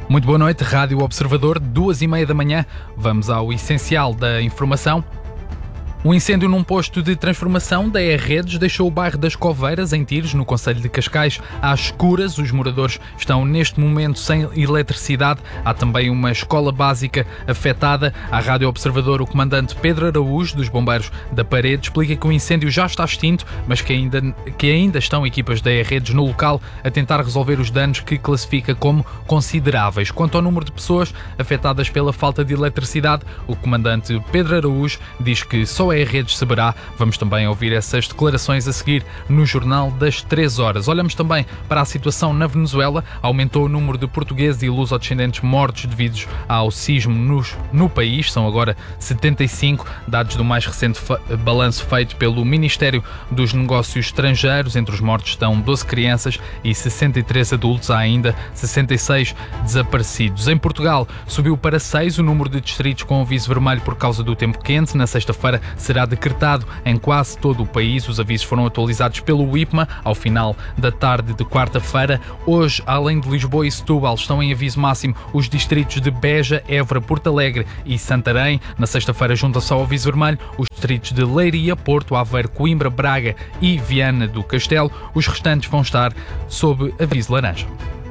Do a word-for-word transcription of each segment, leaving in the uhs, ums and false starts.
Muito boa noite, Rádio Observador, duas e meia da manhã. Vamos ao essencial da informação. Um incêndio num posto de transformação da E-Redes deixou o bairro das Coveiras, em Tires, no concelho de Cascais, às escuras. Os moradores estão neste momento sem eletricidade. Há também uma escola básica afetada. À Rádio Observador, o comandante Pedro Araújo, dos Bombeiros da Parede, explica que o incêndio já está extinto, mas que ainda, que ainda estão equipas da E-Redes no local a tentar resolver os danos que classifica como consideráveis. Quanto ao número de pessoas afetadas pela falta de eletricidade, o comandante Pedro Araújo diz que só a E-Redes saberá. Vamos também ouvir essas declarações a seguir no Jornal das três horas. Olhamos também para a situação na Venezuela. Aumentou o número de portugueses e lusodescendentes mortos devido ao sismo nos, no país. São agora setenta e cinco, dados do mais recente fa- balanço feito pelo Ministério dos Negócios Estrangeiros. Entre os mortos estão doze crianças e sessenta e três adultos. Há ainda sessenta e seis desaparecidos. Em Portugal, subiu para seis o número de distritos com aviso vermelho por causa do tempo quente. Na sexta-feira será decretado em quase todo o país. Os avisos foram atualizados pelo I P M A ao final da tarde de quarta-feira. Hoje, além de Lisboa e Setúbal, estão em aviso máximo os distritos de Beja, Évora, Porto Alegre e Santarém. Na sexta-feira junta-se ao aviso vermelho os distritos de Leiria, Porto, Aveiro, Coimbra, Braga e Viana do Castelo. Os restantes vão estar sob aviso laranja.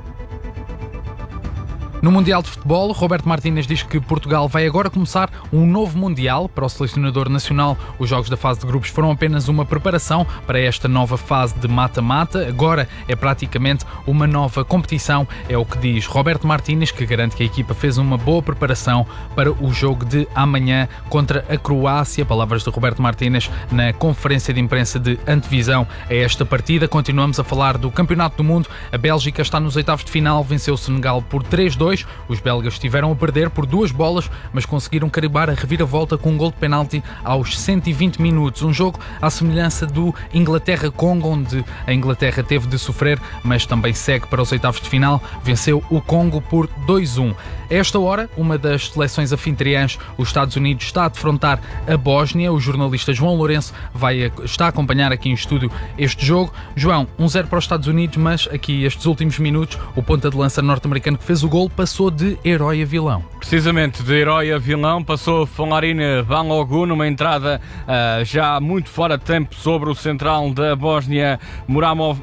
No Mundial de Futebol, Roberto Martínez diz que Portugal vai agora começar um novo Mundial. Para o selecionador nacional, os jogos da fase de grupos foram apenas uma preparação para esta nova fase de mata-mata. Agora é praticamente uma nova competição, é o que diz Roberto Martínez, que garante que a equipa fez uma boa preparação para o jogo de amanhã contra a Croácia. Palavras de Roberto Martínez na conferência de imprensa de antevisão a esta partida. Continuamos a falar do Campeonato do Mundo. A Bélgica está nos oitavos de final, venceu o Senegal por três a dois. Os belgas estiveram a perder por duas bolas, mas conseguiram carimbar a reviravolta com um gol de penalti aos cento e vinte minutos. Um jogo à semelhança do Inglaterra-Congo, onde a Inglaterra teve de sofrer, mas também segue para os oitavos de final. Venceu o Congo por dois a um. A esta hora, uma das seleções anfitriãs, os Estados Unidos, está a defrontar a Bósnia. O jornalista João Lourenço vai, está a acompanhar aqui em estúdio este jogo. João, um zero para os Estados Unidos, mas aqui estes últimos minutos, o ponta de lança norte-americano que fez o gol passou de herói a vilão. Precisamente, de herói a vilão, passou Folarin Balogun numa entrada uh, já muito fora de tempo sobre o central da Bósnia, Muramov,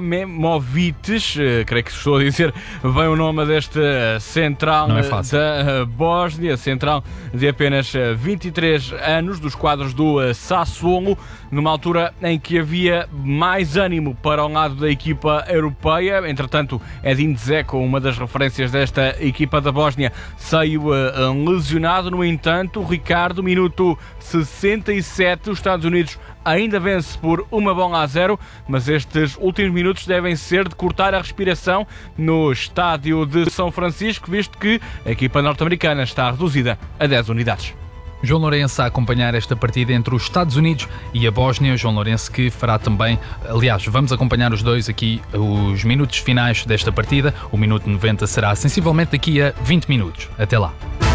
Muramemovic, uh, creio que estou a dizer bem o nome deste uh, central Não é fácil. da uh, Bósnia, central de apenas uh, vinte e três anos, dos quadros do uh, Sassuolo, numa altura em que havia mais ânimo para o lado da equipa europeia. Entretanto, Edin Dzeko, uma das referências desta equipa da Bósnia, saiu uh, lesionado. No entanto, Ricardo, minuto sessenta e sete, os Estados Unidos ainda vence por uma bola a zero, mas estes últimos minutos devem ser de cortar a respiração no estádio de São Francisco, visto que a equipa norte-americana está reduzida a dez unidades. João Lourenço a acompanhar esta partida entre os Estados Unidos e a Bósnia. João Lourenço que fará também, aliás, vamos acompanhar os dois aqui, os minutos finais desta partida. O minuto noventa será sensivelmente daqui a vinte minutos. Até lá.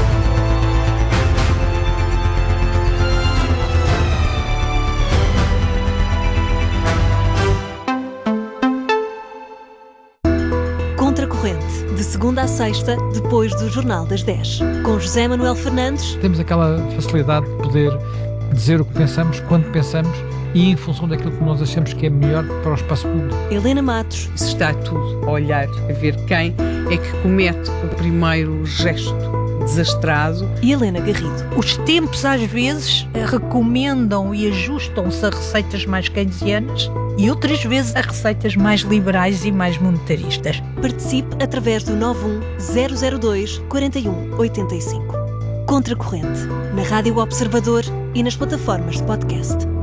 Contracorrente, de segunda a sexta, depois do Jornal das dez. Com José Manuel Fernandes. Temos aquela facilidade de poder dizer o que pensamos, quando pensamos e em função daquilo que nós achamos que é melhor para o espaço público. Helena Matos. Isso está tudo a olhar, a ver quem é que comete o primeiro gesto desastrado. E Helena Garrido. Os tempos às vezes recomendam e ajustam-se a receitas mais keynesianas e outras vezes a receitas mais liberais e mais monetaristas. Participe através do nove um zero zero dois quatro um oito cinco. Contracorrente, na Rádio Observador e nas plataformas de podcast.